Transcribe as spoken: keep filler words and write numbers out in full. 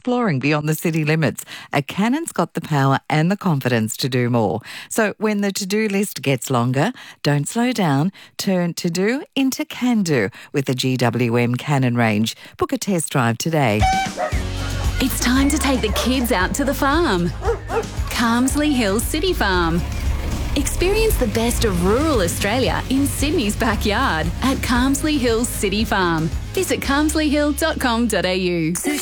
exploring beyond the city limits. A Canon's got the power and the confidence to do more. So when the to-do list gets longer, don't slow down. Turn to-do into can-do with the G W M Canon range. Book a test drive today. It's time to take the kids out to the farm. Carmsley Hills City Farm. Experience the best of rural Australia in Sydney's backyard at Carmsley Hills City Farm. Visit carmsley hill dot com dot a u.